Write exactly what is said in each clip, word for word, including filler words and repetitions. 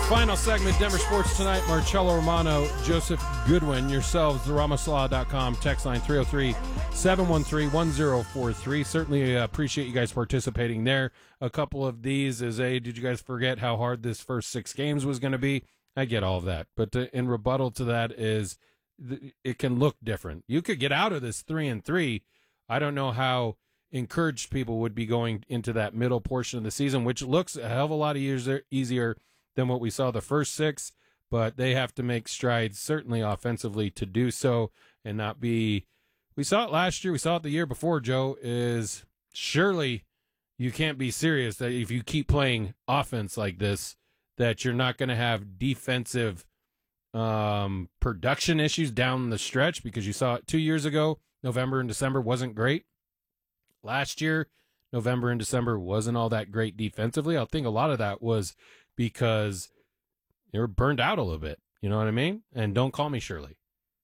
Final segment, Denver Sports Tonight. Marcello Romano, Joseph Goodwin, yourselves, the ramos law dot com, text line three oh three, seven one three, one oh four three. Certainly uh, appreciate you guys participating there. A couple of these is, a, did you guys forget how hard this first six games was going to be? I get all of that. But to, in rebuttal to that is, th- it can look different. You could get out of this three and three. I don't know how encouraged people would be going into that middle portion of the season, which looks a hell of a lot of years easier than what we saw the first six, but they have to make strides, certainly offensively, to do so and not be. We saw it last year. We saw it the year before, Joe, is surely you can't be serious that if you keep playing offense like this, that you're not going to have defensive um, production issues down the stretch, because you saw it two years ago. November and December wasn't great. Last year, November and December wasn't all that great defensively. I think a lot of that was because they were burned out a little bit. You know what I mean? And don't call me Shirley.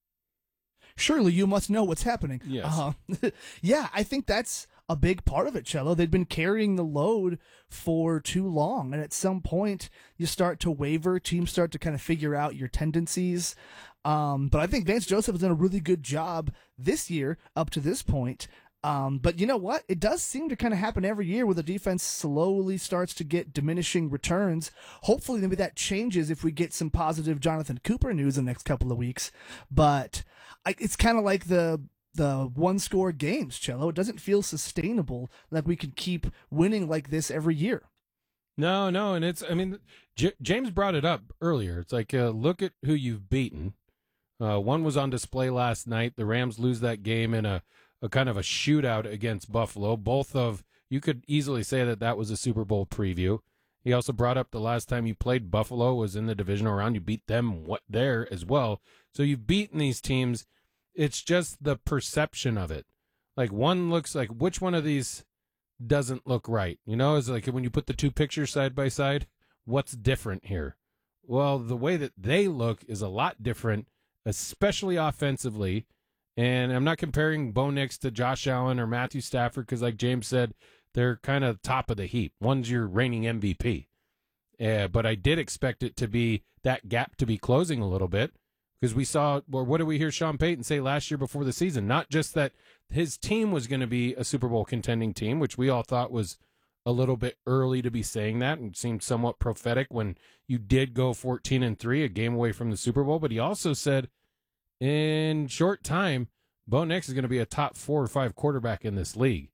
Surely you must know what's happening. Yes. Uh, yeah, I think that's a big part of it, Cello. They've been carrying the load for too long. And at some point, you start to waver. Teams start to kind of figure out your tendencies. Um, but I think Vance Joseph has done a really good job this year up to this point. Um, but you know what? It does seem to kind of happen every year where the defense slowly starts to get diminishing returns. Hopefully maybe that changes if we get some positive Jonathan Cooper news in the next couple of weeks. But I, it's kind of like the the one-score games, Cello. It doesn't feel sustainable like we can keep winning like this every year. No, no, and it's, I mean, J- James brought it up earlier. It's like, uh, look at who you've beaten. Uh, one was on display last night. The Rams lose that game in a a kind of a shootout against Buffalo. Both of, you could easily say that that was a Super Bowl preview. He also brought up the last time you played Buffalo was in the divisional round. You beat them what there as well. So you've beaten these teams. It's just the perception of it. Like one looks like, which one of these doesn't look right? You know, it's like when you put the two pictures side by side, what's different here? Well, the way that they look is a lot different, especially offensively. And I'm not comparing Bo Nix to Josh Allen or Matthew Stafford because, like James said, they're kind of top of the heap. One's your reigning M V P. Uh, but I did expect it to be that gap to be closing a little bit because we saw, well, what did we hear Sean Payton say last year before the season? Not just that his team was going to be a Super Bowl contending team, which we all thought was a little bit early to be saying that and seemed somewhat prophetic when you did go fourteen and three, a game away from the Super Bowl. But he also said, in short time, Bo Nix is going to be a top four or five quarterback in this league.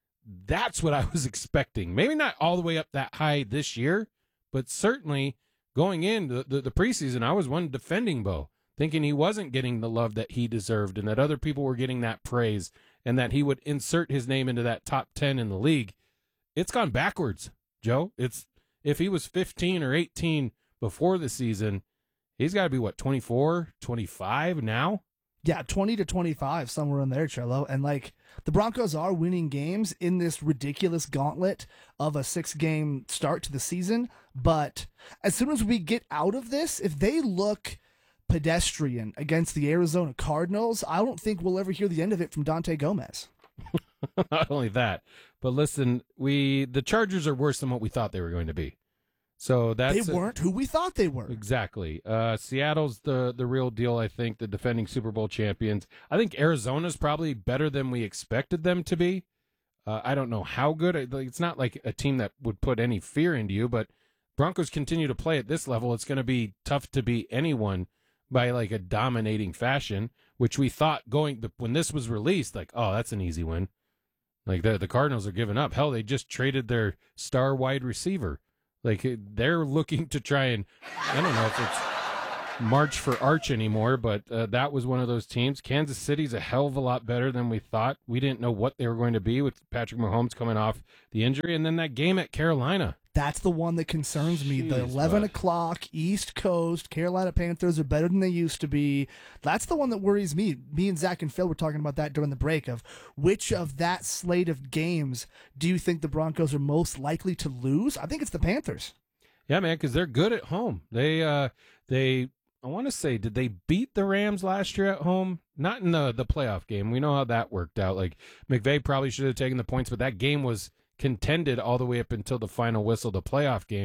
That's what I was expecting. Maybe not all the way up that high this year, but certainly going into the, the preseason, I was one defending Bo, thinking he wasn't getting the love that he deserved and that other people were getting that praise and that he would insert his name into that top ten in the league. It's gone backwards, Joe. It's if he was fifteen or eighteen before the season, he's got to be, what, twenty-four, twenty-five now? Yeah, twenty to twenty-five, somewhere in there, Cello. And, like, the Broncos are winning games in this ridiculous gauntlet of a six-game start to the season. But as soon as we get out of this, if they look pedestrian against the Arizona Cardinals, I don't think we'll ever hear the end of it from Dante Gomez. Not only that, but listen, we the Chargers are worse than what we thought they were going to be. So that's they weren't a, who we thought they were. Exactly. Uh, Seattle's the, the real deal, I think, the defending Super Bowl champions. I think Arizona's probably better than we expected them to be. Uh, I don't know how good. It's not like a team that would put any fear into you, but Broncos continue to play at this level. It's going to be tough to beat anyone by like a dominating fashion, which we thought going when this was released, like, oh, that's an easy win. Like the, the Cardinals are giving up. Hell, they just traded their star wide receiver. Like, they're looking to try and, I don't know if it's March for Arch anymore, but uh, that was one of those teams. Kansas City's a hell of a lot better than we thought. We didn't know what they were going to be with Patrick Mahomes coming off the injury. And then that game at Carolina. That's the one that concerns me. Jeez, the eleven bud. o'clock East Coast Carolina Panthers are better than they used to be. That's the one that worries me. Me and Zach and Phil were talking about that during the break of which of that slate of games do you think the Broncos are most likely to lose? I think it's the Panthers. Yeah, man, because they're good at home. They, uh, they, I want to say, did they beat the Rams last year at home? Not in the, the playoff game. We know how that worked out. Like, McVay probably should have taken the points, but that game was contended all the way up until the final whistle, the playoff game.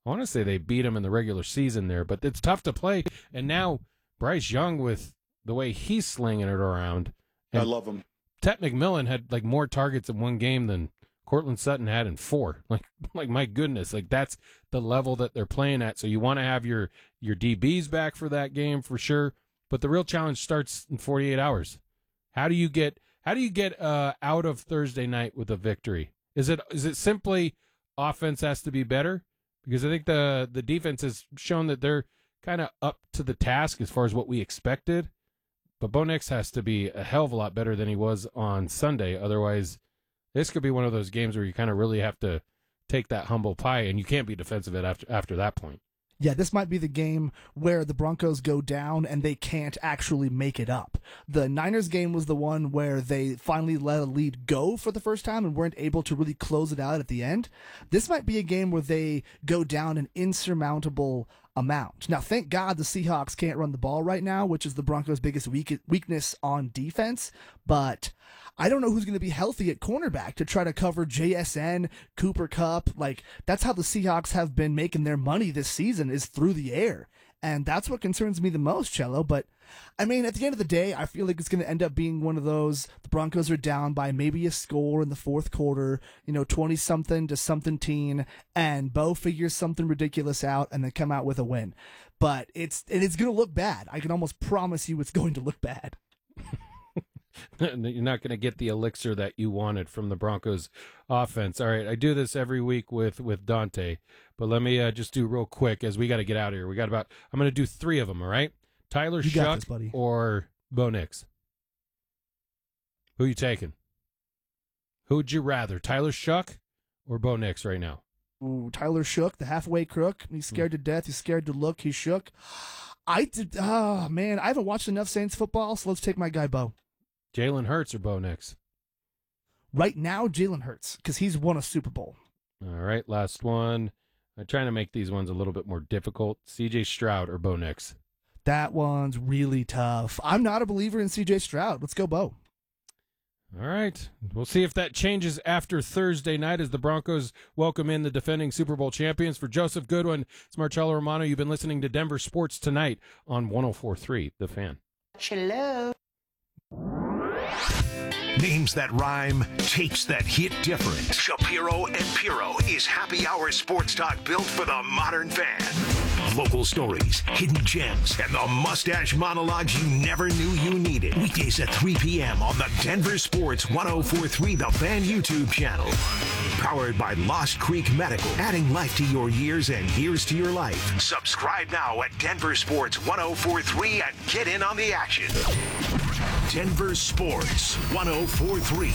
I want to say they beat them in the regular season there, but it's tough to play. And now Bryce Young, with the way he's slinging it around. I love him. Tet McMillan had like more targets in one game than Cortland Sutton had in four. Like, like my goodness, like that's the level that they're playing at. So you want to have your your D Bs back for that game for sure. But the real challenge starts in forty-eight hours. How do you get how do you get uh, out of Thursday night with a victory? Is it is it simply offense has to be better? Because I think the the defense has shown that they're kind of up to the task as far as what we expected. But Bo Nix has to be a hell of a lot better than he was on Sunday. Otherwise, this could be one of those games where you kind of really have to take that humble pie, and you can't be defensive at after after that point. Yeah, this might be the game where the Broncos go down and they can't actually make it up. The Niners game was the one where they finally let a lead go for the first time and weren't able to really close it out at the end. This might be a game where they go down an insurmountable amount. Now, thank God the Seahawks can't run the ball right now, which is the Broncos' biggest weak- weakness on defense, but I don't know who's going to be healthy at cornerback to try to cover J S N, Cooper Kupp. Like, that's how the Seahawks have been making their money this season, is through the air. And that's what concerns me the most, Cello. But, I mean, at the end of the day, I feel like it's going to end up being one of those, the Broncos are down by maybe a score in the fourth quarter, you know, twenty-something to something teen, and Bo figures something ridiculous out and then come out with a win. But it's, and it's going to look bad. I can almost promise you it's going to look bad. You're not going to get the elixir that you wanted from the Broncos offense. All right, I do this every week with, with Dante, but let me uh, just do real quick as we got to get out of here. We got about, I'm going to do three of them, all right? Tyler You got this, Shuck buddy. or Bo Nix? Who you taking? Who'd you rather, Tyler Shuck or Bo Nix right now? Ooh, Tyler Shook, the halfway crook. He's scared to death. He's scared to look. He's shook. I did. Oh, man, I haven't watched enough Saints football, so let's take my guy, Bo. Jalen Hurts or Bo Nix? Right now, Jalen Hurts, because he's won a Super Bowl. All right, last one. I'm trying to make these ones a little bit more difficult. C J Stroud or Bo Nix? That one's really tough. I'm not a believer in C J Stroud. Let's go, Bo. All right. We'll see if that changes after Thursday night as the Broncos welcome in the defending Super Bowl champions. For Joseph Goodwin, it's Marcello Romano. You've been listening to Denver Sports Tonight on one oh four point three The Fan. Hello. Names that rhyme, tapes that hit different. Shapiro and Piro is happy hour sports talk built for the modern fan. Local stories, hidden gems, and the mustache monologues you never knew you needed. Weekdays at three p.m. on the Denver Sports one oh four point three The Fan YouTube channel. Powered by Lost Creek Medical, adding life to your years and years to your life. Subscribe now at Denver Sports one oh four point three and get in on the action. Denver Sports one oh four point three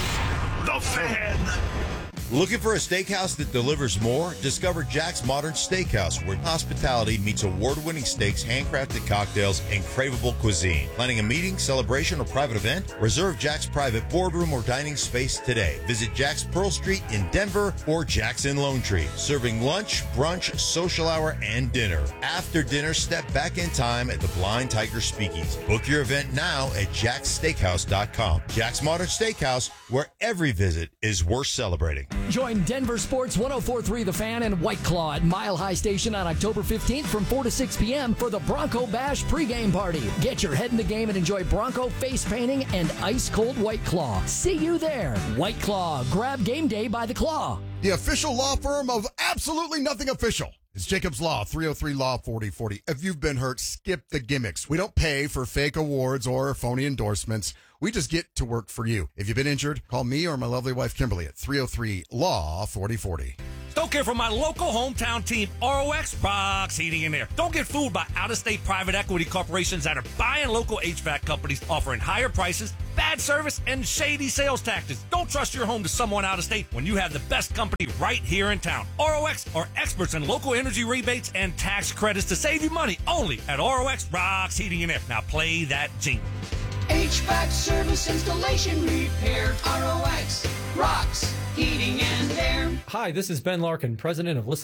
The Fan. Looking for a steakhouse that delivers more? Discover Jack's Modern Steakhouse, where hospitality meets award-winning steaks, handcrafted cocktails, and craveable cuisine. Planning a meeting, celebration, or private event? Reserve Jack's private boardroom or dining space today. Visit Jack's Pearl Street in Denver or Jack's in Lone Tree. Serving lunch, brunch, social hour, and dinner. After dinner, step back in time at the Blind Tiger Speakeasy. Book your event now at jacks steakhouse dot com. Jack's Modern Steakhouse, where every visit is worth celebrating. Join Denver Sports one oh four point three The Fan and White Claw at Mile High Station on October fifteenth from four to six p.m. for the Bronco Bash pregame party. Get your head in the game and enjoy Bronco face painting and ice-cold White Claw. See you there. White Claw. Grab game day by the claw. The official law firm of absolutely nothing official. It's Jacobs Law, three oh three Law forty forty. If you've been hurt, skip the gimmicks. We don't pay for fake awards or phony endorsements. We just get to work for you. If you've been injured, call me or my lovely wife Kimberly at three oh three Law forty forty. Don't care for my local hometown team, R O X Rocks Heating and Air. Don't get fooled by out-of-state private equity corporations that are buying local H V A C companies, offering higher prices, bad service, and shady sales tactics. Don't trust your home to someone out of state when you have the best company right here in town. R O X are experts in local energy rebates and tax credits to save you money only at R O X Rocks Heating and Air. Now play that jingle. H V A C service, installation, repair. R O X Rocks Heating and Air. Hi, this is Ben Larkin, president of Listen Up.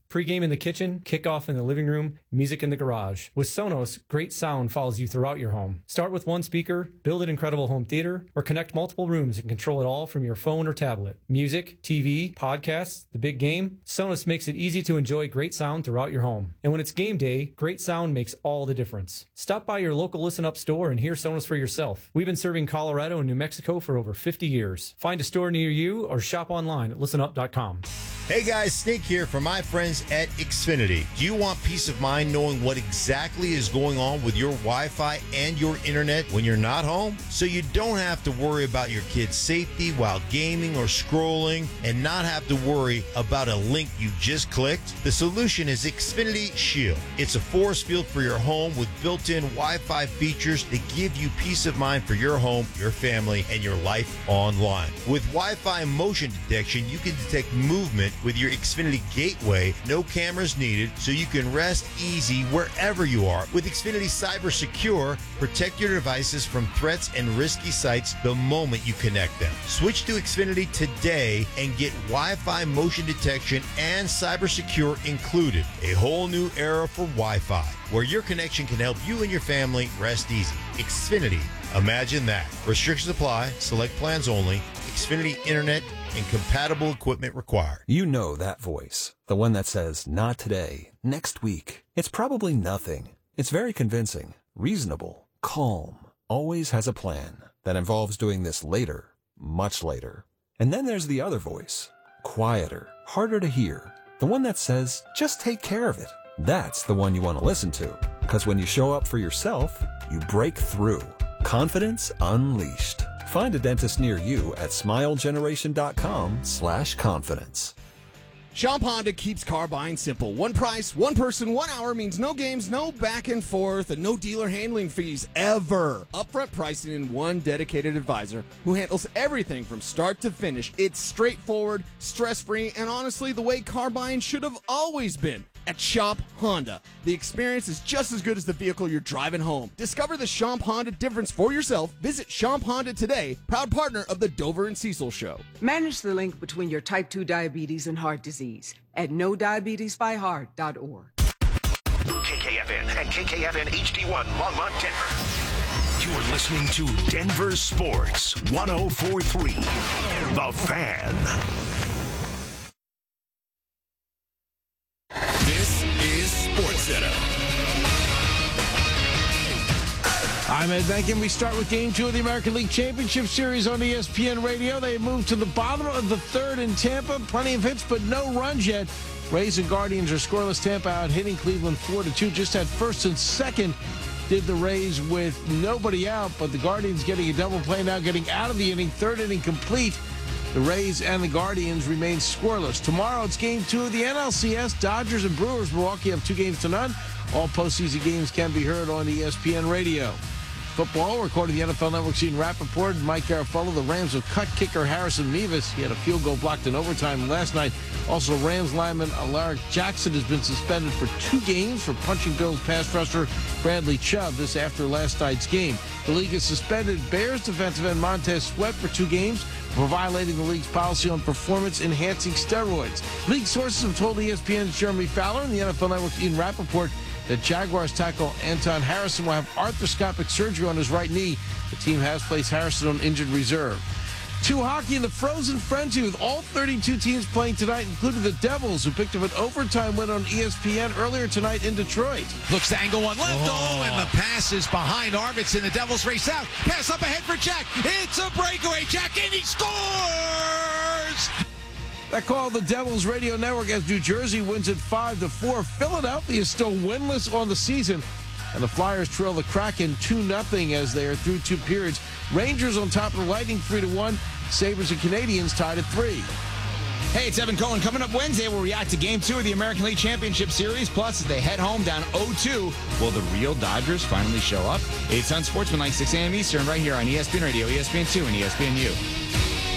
Pre-game in the kitchen, kickoff in the living room, music in the garage. With Sonos, great sound follows you throughout your home. Start with one speaker, build an incredible home theater, or connect multiple rooms and control it all from your phone or tablet. Music, T V, podcasts, the big game. Sonos makes it easy to enjoy great sound throughout your home. And when it's game day, great sound makes all the difference. Stop by your local Listen Up store and hear Sonos for yourself. We've been serving Colorado and New Mexico for over fifty years. Find a store near you or shop online at listen up dot com. Hey guys, Snake here from my friends at Xfinity. Do you want peace of mind knowing what exactly is going on with your Wi-Fi and your internet when you're not home? So you don't have to worry about your kids' safety while gaming or scrolling and not have to worry about a link you just clicked? The solution is Xfinity Shield. It's a force field for your home with built-in Wi-Fi features that give you peace of mind for your home, your family, and your life online. With Wi-Fi motion detection, you can detect movement with your Xfinity Gateway. No cameras needed, so you can rest easy wherever you are. With Xfinity Cyber Secure, protect your devices from threats and risky sites the moment you connect them. Switch to Xfinity today and get Wi-Fi motion detection and Cyber Secure included. A whole new era for Wi-Fi, where your connection can help you and your family rest easy. Xfinity. Imagine that. Restrictions apply. Select plans only. Xfinity Internet and compatible equipment required. You know that voice. The one that says, not today, next week. It's probably nothing. It's very convincing, reasonable, calm, always has a plan that involves doing this later, much later. And then there's the other voice, quieter, harder to hear. The one that says, just take care of it. That's the one you want to listen to. Because when you show up for yourself, you break through. Confidence unleashed. Find a dentist near you at smilegeneration.com slash confidence. Shop Honda keeps car buying simple. One price, one person, one hour means no games, no back and forth, and no dealer handling fees ever. Upfront pricing and one dedicated advisor who handles everything from start to finish. It's straightforward, stress-free, and honestly the way car buying should have always been. At Shop Honda, the experience is just as good as the vehicle you're driving home. Discover the Shop Honda difference for yourself. Visit Shop Honda today, proud partner of the Dover and Cecil Show. Manage the link between your type two diabetes and heart disease at no diabetes by heart dot org. K K F N and K K F N H D one, Longmont, Denver. You're listening to Denver Sports one oh four point three, The Fan. This is SportsCenter. I'm Ed Benkin. We start with Game two of the American League Championship Series on E S P N Radio. They moved to the bottom of the third in Tampa. Plenty of hits, but no runs yet. Rays and Guardians are scoreless. Tampa out hitting Cleveland four to two. Just had first and second. Did the Rays with nobody out, but the Guardians getting a double play now, getting out of the inning. Third inning complete. The Rays and the Guardians remain scoreless. Tomorrow it's game two of the N L C S. Dodgers and Brewers. Milwaukee have two games to none. All postseason games can be heard on E S P N Radio. Football, recording the N F L Network, Gene Rappaport and Mike Garafolo. The Rams have cut kicker Harrison Mevis. He had a field goal blocked in overtime last night. Also, Rams lineman Alaric Jackson has been suspended for two games for punching Bills pass rusher Bradley Chubb. This after last night's game. The league has suspended Bears defensive end Montez Sweat for two games for violating the league's policy on performance-enhancing steroids. League sources have told E S P N's Jeremy Fowler and the N F L Network's Ian Rappaport that Jaguars tackle Anton Harrison will have arthroscopic surgery on his right knee. The team has placed Harrison on injured reserve. Two hockey in the Frozen Frenzy with all thirty-two teams playing tonight, including the Devils, who picked up an overtime win on E S P N earlier tonight in Detroit. Looks to angle one left. Oh, and the pass is behind Arvidsson. The Devils race out. Pass up ahead for Jack. It's a breakaway. Jack, and he scores! That call the Devils radio network as New Jersey wins it five to four. Philadelphia is still winless on the season, and the Flyers trail the Kraken two nothing as they are through two periods. Rangers on top of the Lightning three to one. Sabres and Canadians tied at three. Hey, it's Evan Cohen. Coming up Wednesday, we'll react to Game two of the American League Championship Series. Plus, as they head home down oh two, will the real Dodgers finally show up? It's Unsportsmanlike, six a.m. Eastern, right here on E S P N Radio, E S P N two, and E S P N U.